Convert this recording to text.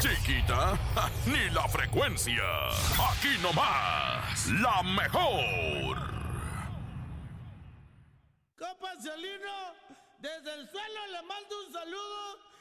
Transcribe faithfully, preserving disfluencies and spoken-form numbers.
Chiquita, ni la frecuencia. Aquí nomás, la mejor. Compa Celino, desde el suelo le mando un saludo